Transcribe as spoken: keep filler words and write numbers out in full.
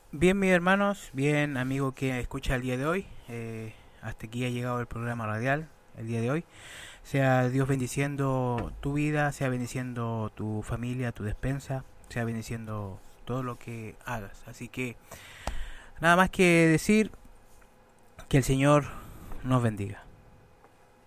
Bien, mis hermanos, bien, amigo que escucha el día de hoy. Eh, hasta aquí ha llegado el programa radial el día de hoy. Sea Dios bendiciendo tu vida, sea bendiciendo tu familia, tu despensa, sea bendiciendo todo lo que hagas. Así que nada más que decir que el Señor nos bendiga.